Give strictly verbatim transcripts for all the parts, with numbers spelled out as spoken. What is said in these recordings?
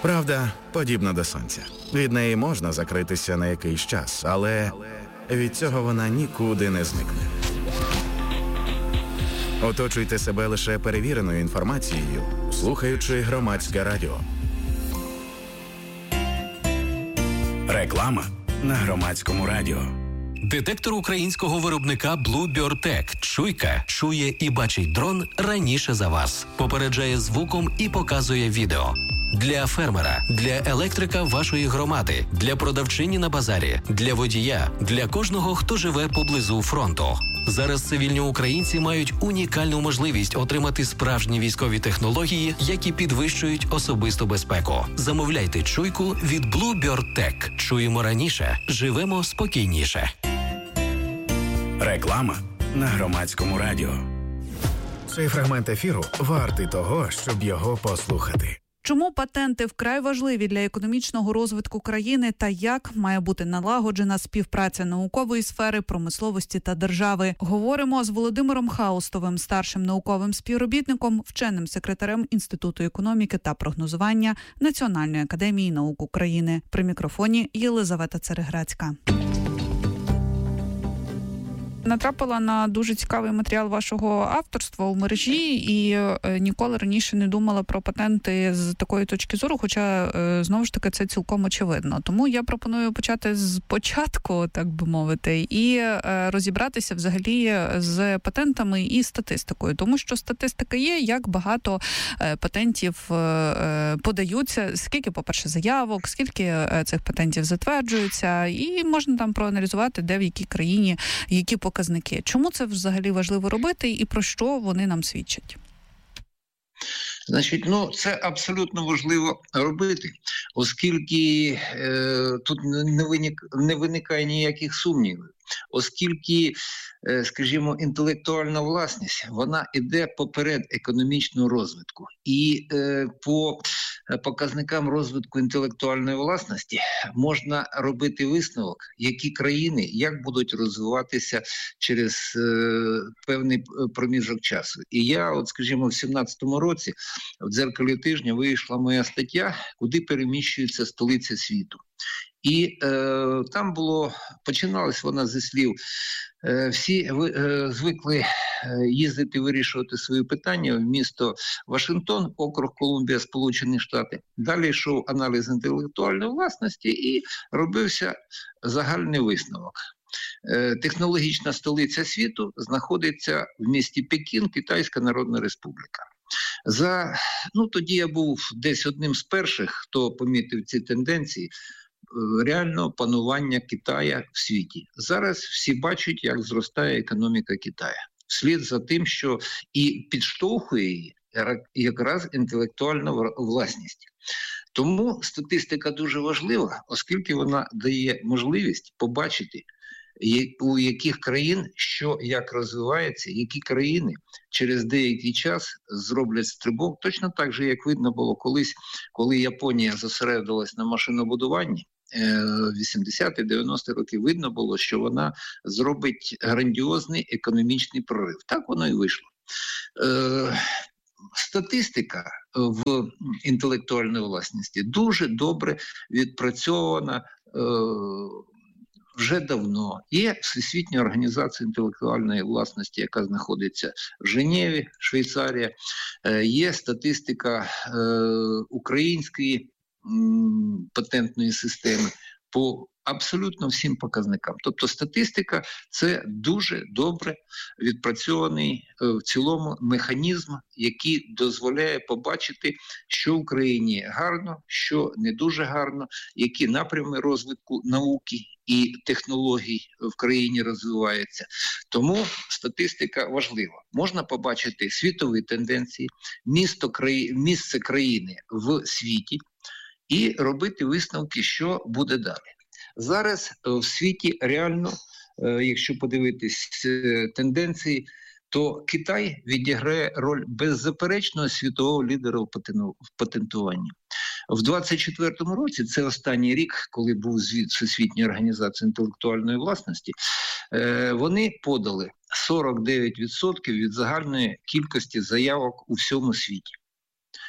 Правда подібна до сонця. Від неї можна закритися на якийсь час, але від цього вона нікуди не зникне. Оточуйте себе лише перевіреною інформацією, слухаючи Громадське радіо. Реклама на Громадському радіо. Детектор українського виробника BlueBird-Tech Чуйка чує і бачить дрон раніше за вас. Попереджає звуком і показує відео. Для фермера, для електрика вашої громади, для продавчині на базарі, для водія, для кожного, хто живе поблизу фронту. Зараз цивільні українці мають унікальну можливість отримати справжні військові технології, які підвищують особисту безпеку. Замовляйте чуйку від BlueBird-Tech. Чуємо раніше, живемо спокійніше. Реклама на Громадському радіо. Цей фрагмент ефіру вартий того, щоб його послухати. Чому патенти вкрай важливі для економічного розвитку країни та як має бути налагоджена співпраця наукової сфери, промисловості та держави? Говоримо з Володимиром Хаустовим, старшим науковим співробітником, вченим секретарем Інституту економіки та прогнозування Національної академії наук України. При мікрофоні Єлизавета Цереграцька. Натрапила на дуже цікавий матеріал вашого авторства у мережі і ніколи раніше не думала про патенти з такої точки зору, хоча, знову ж таки, це цілком очевидно. Тому я пропоную почати з початку, так би мовити, і розібратися взагалі з патентами і статистикою. Тому що статистика є, як багато патентів подаються, скільки, по-перше, заявок, скільки цих патентів затверджується, і можна там проаналізувати, де в якій країні, які показники. Чому це взагалі важливо робити і про що вони нам свідчать? Значить, ну, це абсолютно важливо робити, оскільки е, тут не, виник, не виникає ніяких сумнівів, оскільки, е, скажімо, інтелектуальна власність, вона іде поперед економічного розвитку. І е, по показникам розвитку інтелектуальної власності можна робити висновок, які країни, як будуть розвиватися через е, певний проміжок часу. І я, от, скажімо, в сімнадцятому році в «Дзеркалі тижня» вийшла моя стаття, куди переміщується столиця світу. І е, там було, починалась вона зі слів, е, всі е, звикли е, їздити вирішувати свої питання в місто Вашингтон, округ Колумбія, Сполучені Штати. Далі йшов аналіз інтелектуальної власності і робився загальний висновок. Е, технологічна столиця світу знаходиться в місті Пекін, Китайська Народна Республіка. За, ну, тоді я був десь одним з перших, хто помітив ці тенденції реального панування Китая в світі. Зараз всі бачать, як зростає економіка Китаю. Вслід за тим, що і підштовхує її якраз інтелектуальна власність. Тому статистика дуже важлива, оскільки вона дає можливість побачити, у яких країн що як розвивається, які країни через деякий час зроблять стрибок. Точно так же, як видно було колись, коли Японія зосередилась на машинобудуванні, вісімдесяті-дев'яності роки, видно було, що вона зробить грандіозний економічний прорив. Так воно і вийшло. Е, статистика в інтелектуальній власності дуже добре відпрацьована е, вже давно. Є Всесвітня організація інтелектуальної власності, яка знаходиться в Женеві, Швейцарія. Е, є статистика е, української патентної системи по абсолютно всім показникам. Тобто статистика – це дуже добре відпрацьований в цілому механізм, який дозволяє побачити, що в країні гарно, що не дуже гарно, які напрями розвитку науки і технологій в країні розвиваються. Тому статистика важлива. Можна побачити світові тенденції, місто, краї... місце країни в світі, і робити висновки, що буде далі. Зараз в світі реально, якщо подивитись тенденції, то Китай відіграє роль беззаперечного світового лідера в патентуванні. В двадцять четвертому році, це останній рік, коли був звіт Всесвітньої організації інтелектуальної власності, вони подали сорок дев'ять відсотків від загальної кількості заявок у всьому світі.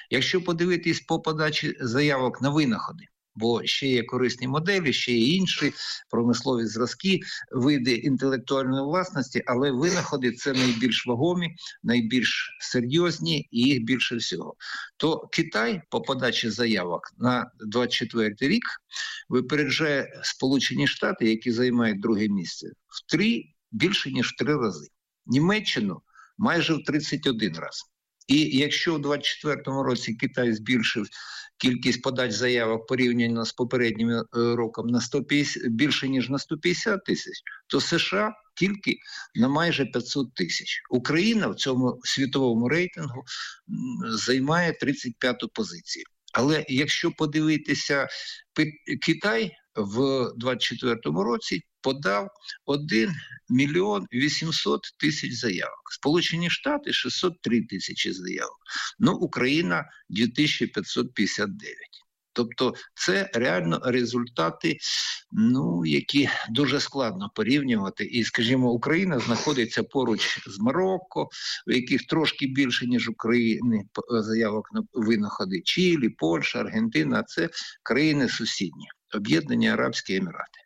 Якщо подивитись по подачі заявок на винаходи, бо ще є корисні моделі, ще є інші промислові зразки, види інтелектуальної власності, але винаходи – це найбільш вагомі, найбільш серйозні і їх більше всього. То Китай по подачі заявок на двадцять четвертий рік випереджає Сполучені Штати, які займають друге місце, в три, більше ніж в три рази. Німеччину майже в тридцять один раз. І якщо у двадцять четвертому році Китай збільшив кількість подач заявок порівняно з попереднім роком на сто п'ятдесят, більше ніж на сто п'ятдесят тисяч, то США тільки на майже п'ятсот тисяч. Україна в цьому світовому рейтингу займає тридцять п'яту позицію. Але якщо подивитися, Китай в двадцять четвертому році подав один мільйон вісімсот тисяч заявок. Сполучені Штати – шістсот три тисячі заявок. Ну, Україна – дві тисячі п'ятсот п'ятдесят дев'ять. Тобто це реально результати, ну, які дуже складно порівнювати. І, скажімо, Україна знаходиться поруч з Марокко, в яких трошки більше, ніж України, заявок на винаходи. Чилі, Польща, Аргентина – це країни сусідні, Об'єднані Арабські Емірати.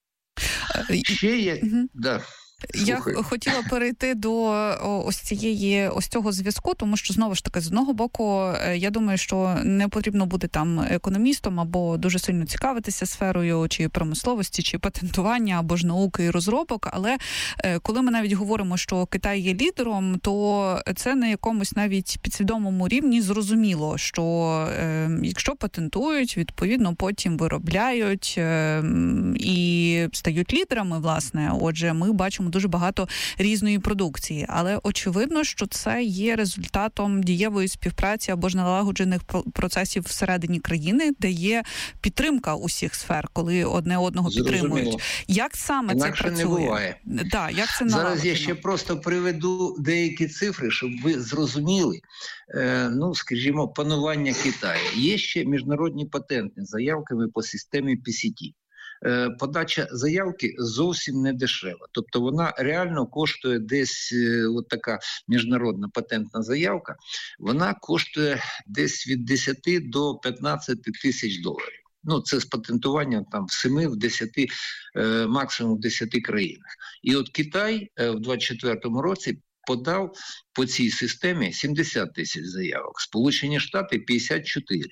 Ще є... Угу. Да. Я хотіла перейти до ось цієї, ось цього зв'язку, тому що, знову ж таки, з одного боку, я думаю, що не потрібно бути там економістом або дуже сильно цікавитися сферою чи промисловості, чи патентування, або ж науки і розробок, але коли ми навіть говоримо, що Китай є лідером, то це на якомусь навіть підсвідомому рівні зрозуміло, що е, якщо патентують, відповідно, потім виробляють е, і стають лідерами, власне. Отже, ми бачимо дуже багато різної продукції. Але очевидно, що це є результатом дієвої співпраці або ж налагоджених процесів всередині країни, де є підтримка усіх сфер, коли одне одного Зрозуміло. підтримують. Як саме Інакше це працює? Не буває. Да, як це Зараз я ще просто приведу деякі цифри, щоб ви зрозуміли, е, ну, скажімо, панування Китаю. Є ще міжнародні патентні заявками по системі пі сі ті. Подача заявки зовсім не дешева. Тобто вона реально коштує десь, от така міжнародна патентна заявка, вона коштує десь від десяти до п'ятнадцяти тисяч доларів. Ну, це з патентуванням там в семи, в десяти, максимум в десяти країнах. І от Китай в двадцять четвертому році подав по цій системі сімдесят тисяч заявок, Сполучені Штати – п'ятдесят чотири.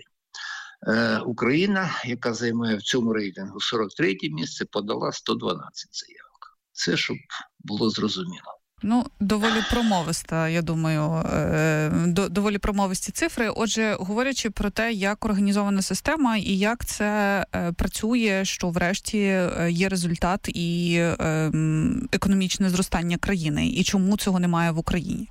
Україна, яка займає в цьому рейтингу сорок третє місце, подала сто дванадцять заявок. Це, щоб було зрозуміло. Ну, доволі промовиста, я думаю, доволі промовисті цифри. Отже, говорячи про те, як організована система і як це працює, що врешті є результат і економічне зростання країни, і чому цього немає в Україні?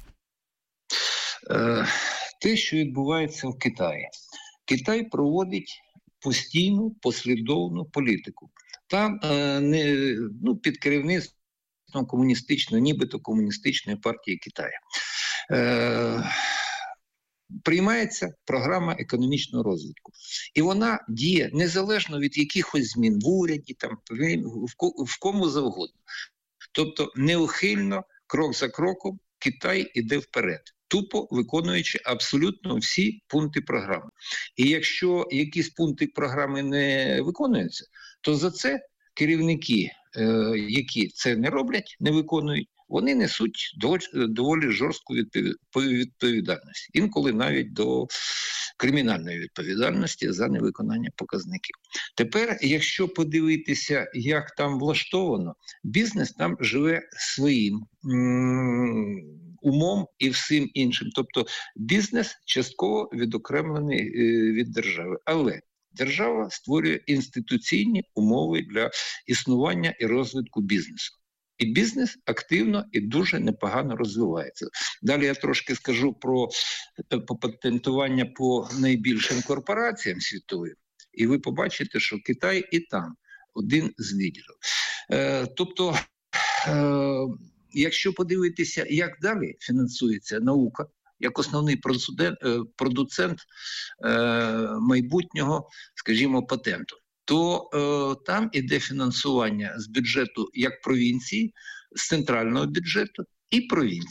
Те, що відбувається в Китаї. Китай проводить постійну, послідовну політику. Там е, не, ну, під керівництвом комуністичної, нібито комуністичної партії Китаю. Е, приймається програма економічного розвитку. І вона діє незалежно від якихось змін в уряді, там, в, в кому завгодно. Тобто неухильно, крок за кроком, Китай іде вперед, тупо виконуючи абсолютно всі пункти програми. І якщо якісь пункти програми не виконуються, то за це керівники, е, які це не роблять, не виконують, вони несуть доволі, доволі жорстку відповідальність. Інколи навіть до кримінальної відповідальності за невиконання показників. Тепер, якщо подивитися, як там влаштовано, бізнес там живе своїм м- умом і всім іншим. Тобто бізнес частково відокремлений е- від держави. Але держава створює інституційні умови для існування і розвитку бізнесу. І бізнес активно і дуже непогано розвивається. Далі я трошки скажу про патентування по найбільшим корпораціям світовим. І ви побачите, що Китай і там один з лідерів. Е, тобто, е, якщо подивитися, як далі фінансується наука, як основний продуцент, продуцент е, майбутнього, скажімо, патенту, то е, там іде фінансування з бюджету як провінції, з центрального бюджету і провінції.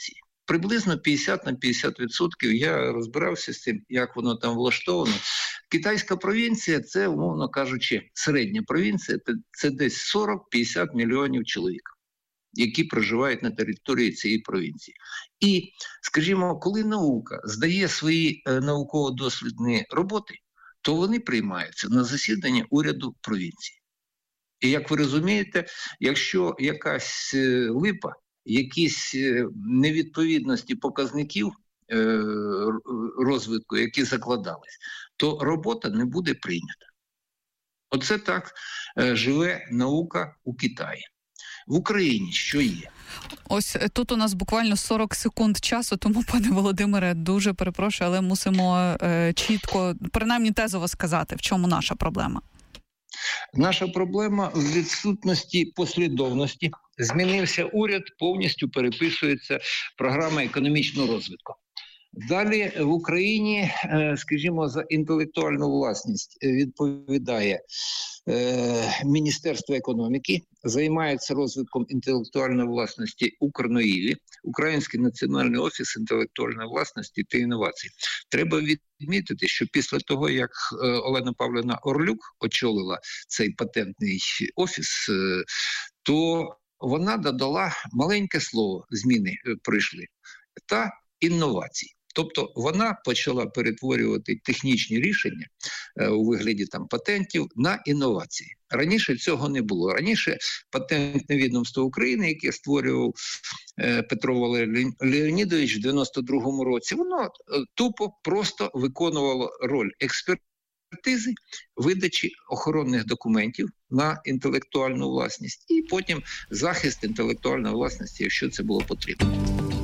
приблизно п'ятдесят на п'ятдесят відсотків. Я розбирався з цим, як воно там влаштовано. Китайська провінція – це, умовно кажучи, середня провінція, це десь сорок-п'ятдесят мільйонів чоловік, які проживають на території цієї провінції. І, скажімо, коли наука здає свої е, науково-дослідні роботи, то вони приймаються на засіданні уряду провінції. І, як ви розумієте, якщо якась е, липа, якісь е, невідповідності показників е, розвитку, які закладались, то робота не буде прийнята. Оце так е, живе наука у Китаї. В Україні що є? Ось тут у нас буквально сорок секунд часу, тому, пане Володимире, дуже перепрошую, але мусимо е, чітко, принаймні тезово сказати, в чому наша проблема. Наша проблема в відсутності послідовності. Змінився уряд, повністю переписується програма економічного розвитку. Далі в Україні, скажімо, за інтелектуальну власність відповідає Міністерство економіки, займається розвитком інтелектуальної власності Укрноїві, Український національний офіс інтелектуальної власності та інновацій. Треба відмітити, що після того, як Олена Павлівна Орлюк очолила цей патентний офіс, то вона додала маленьке слово, зміни прийшли, та інновації. Тобто вона почала перетворювати технічні рішення е, у вигляді там патентів на інновації. Раніше цього не було. Раніше патентне відомство України, яке створював е, Петро Валерій Леонідович в дев'яносто другому році, воно е, тупо просто виконувало роль експертизи, видачі охоронних документів на інтелектуальну власність і потім захист інтелектуальної власності, якщо це було потрібно.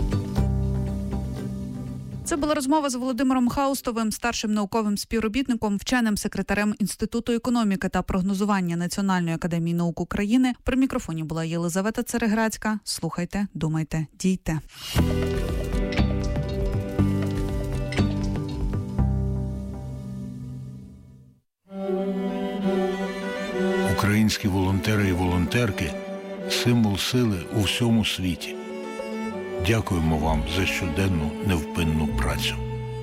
Це була розмова з Володимиром Хаустовим, старшим науковим співробітником, вченим секретарем Інституту економіки та прогнозування Національної академії наук України. При мікрофоні була Єлизавета Цереграцька. Слухайте, думайте, дійте. Українські волонтери і волонтерки – символ сили у всьому світі. Дякуємо вам за щоденну невпинну працю.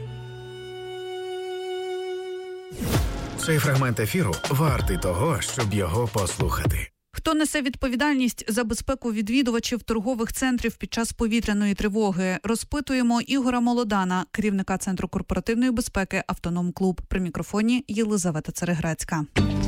Цей фрагмент ефіру вартий того, щоб його послухати. Хто несе відповідальність за безпеку відвідувачів торгових центрів під час повітряної тривоги? Розпитуємо Ігора Молодана, керівника Центру корпоративної безпеки «Автоном Клуб». При мікрофоні Єлизавета Цереграцька.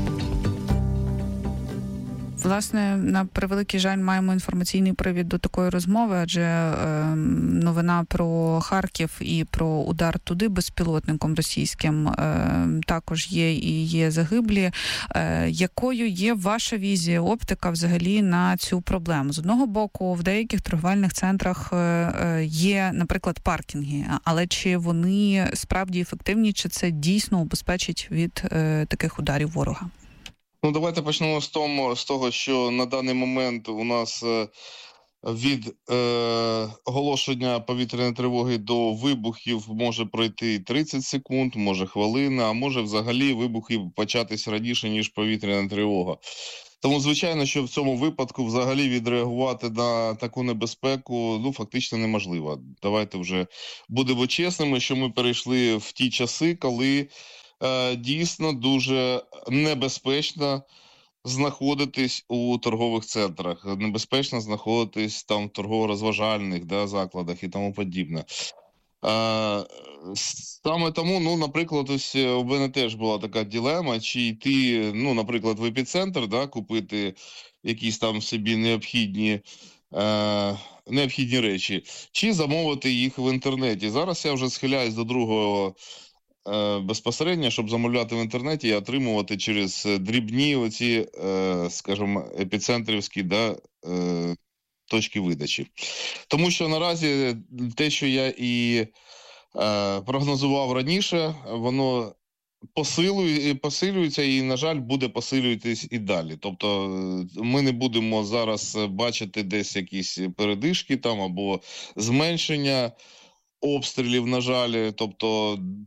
Власне, на превеликий жаль, маємо інформаційний привід до такої розмови, адже е, новина про Харків і про удар туди безпілотником російським е, також є і є загиблі. Е, якою є ваша візія, оптика взагалі на цю проблему? З одного боку, в деяких торговельних центрах е, є, наприклад, паркінги, але чи вони справді ефективні, чи це дійсно убезпечить від е, таких ударів ворога? Ну, давайте почнемо з того, з того, що на даний момент у нас від е, оголошення повітряної тривоги до вибухів може пройти тридцять секунд, може хвилина, а може взагалі вибухи початись раніше, ніж повітряна тривога. Тому, звичайно, що в цьому випадку взагалі відреагувати на таку небезпеку, ну, фактично неможливо. Давайте вже будемо чесними, що ми перейшли в ті часи, коли дійсно дуже небезпечно знаходитись у торгових центрах, небезпечно знаходитись там в торгово-розважальних, да, закладах і тому подібне. А, саме тому, ну, наприклад, ось у мене теж була така дилема, чи йти, ну, наприклад, в епіцентр, да, купити якісь там собі необхідні е, необхідні речі, чи замовити їх в інтернеті. Зараз я вже схиляюсь до другого безпосередньо, щоб замовляти в інтернеті і отримувати через дрібні оці, скажімо, епіцентрівські, да, точки видачі. Тому що наразі те, що я і прогнозував раніше, воно посилює, посилюється і, на жаль, буде посилюватись і далі. Тобто ми не будемо зараз бачити десь якісь передишки там або зменшення обстрілів, на жаль. Тобто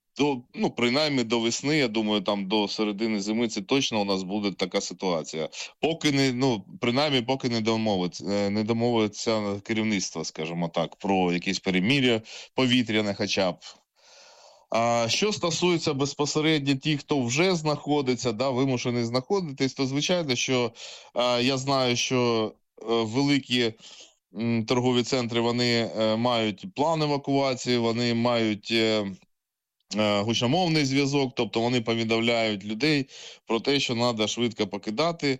до, ну, принаймні до весни, я думаю, там до середини зими це точно у нас буде така ситуація. Поки не, ну, принаймні, поки не домовиться, не домовиться керівництво, скажімо так, про якісь перемир'я повітряне хоча б. А що стосується безпосередньо тих, хто вже знаходиться, да, вимушений знаходитись, то звичайно, що а, я знаю, що а, великі м, торгові центри, вони а, мають план евакуації, вони мають а, а, гучномовний зв'язок, тобто вони повідомляють людей про те, що треба швидко покидати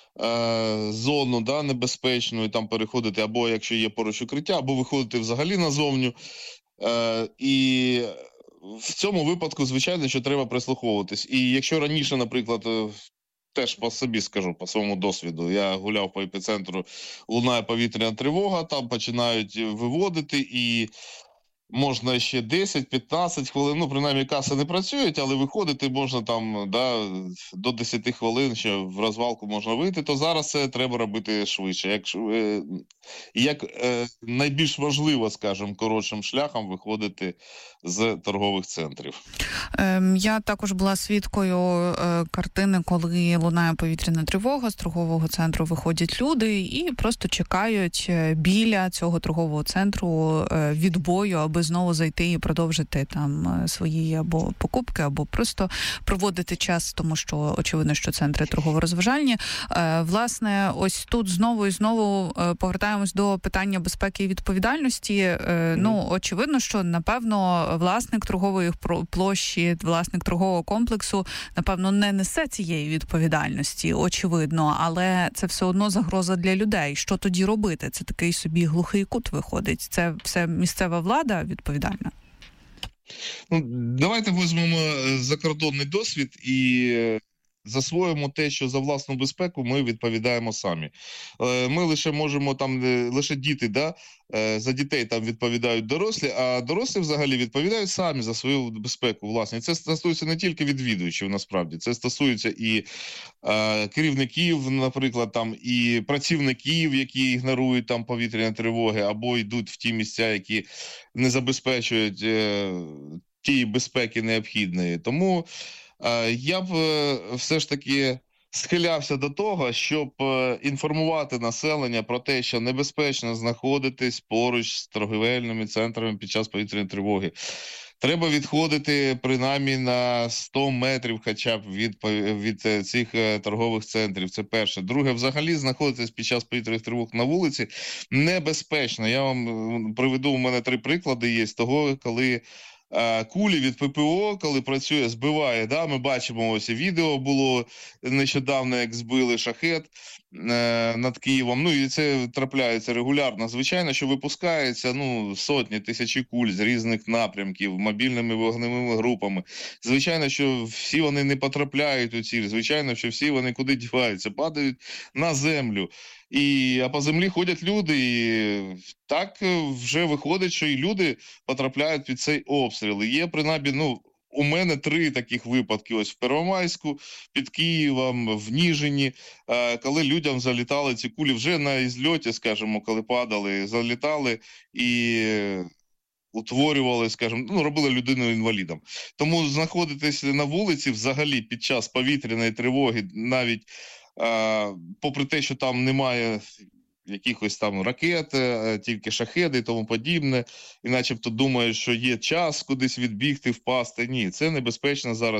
а, зону, да, небезпечну, і там переходити, або якщо є поруч укриття, або виходити взагалі назовню. А, і в цьому випадку, звичайно, що треба прислуховуватись. І якщо раніше, наприклад, теж по собі скажу, по своєму досвіду, я гуляв по епіцентру, лунає повітряна тривога, там починають виводити, і можна ще десять-п'ятнадцять хвилин, ну, принаймні каси не працюють, але виходити можна там, да, до десять хвилин, ще в розвалку можна вийти, то зараз це треба робити швидше. Як, е, як е, найбільш важливо, скажімо, коротшим шляхом виходити з торгових центрів. Я також була свідкою картини, коли лунає повітряна тривога, з торгового центру виходять люди і просто чекають біля цього торгового центру відбою, аби знову зайти і продовжити там свої або покупки, або просто проводити час, тому що очевидно, що центри торгово-розважальні. Власне, ось тут знову і знову повертаємось до питання безпеки і відповідальності. Mm-hmm. Ну, очевидно, що, напевно, власник торгової площі, власник торгового комплексу, напевно, не несе цієї відповідальності, очевидно, але це все одно загроза для людей. Що тоді робити? Це такий собі глухий кут виходить. Це все місцева влада відповідальна? Ну, давайте візьмемо закордонний досвід і засвоїмо те, що за власну безпеку ми відповідаємо самі. Ми лише можемо там, лише діти, да, за дітей там відповідають дорослі, а дорослі взагалі відповідають самі за свою безпеку власне. Це стосується не тільки відвідувачів, насправді, це стосується і е, керівників, наприклад, там, і працівників, які ігнорують там повітряні тривоги, або йдуть в ті місця, які не забезпечують е, тієї безпеки необхідної. Тому я б все ж таки схилявся до того, щоб інформувати населення про те, що небезпечно знаходитись поруч з торгівельними центрами під час повітряної тривоги. Треба відходити принаймні на сто метрів хоча б від, від цих торгових центрів. Це перше. Друге, взагалі знаходитись під час повітряних тривог на вулиці небезпечно. Я вам приведу, у мене три приклади є з того, коли кулі від ППО, коли працює, збиває, да, ми бачимо, ось і відео було нещодавно, як збили шахет е, над Києвом, ну і це трапляється регулярно. Звичайно, що випускається, ну, сотні, тисячі куль з різних напрямків, мобільними вогневими групами. Звичайно, що всі вони не потрапляють у ціль, звичайно, що всі вони куди діваються, падають на землю. І, а по землі ходять люди, і так вже виходить, що і люди потрапляють під цей обстріл. І є, принаймні, ну, у мене три таких випадки. Ось в Первомайську, під Києвом, в Ніжині, коли людям залітали ці кулі вже на ізльоті, скажімо, коли падали, залітали і утворювали, скажімо, ну, робили людину інвалідом. Тому знаходитись на вулиці взагалі під час повітряної тривоги, навіть А, попри те, що там немає якихось там ракет, тільки шахеди і тому подібне, і начебто думають, що є час кудись відбігти, впасти. Ні, це небезпечно зараз.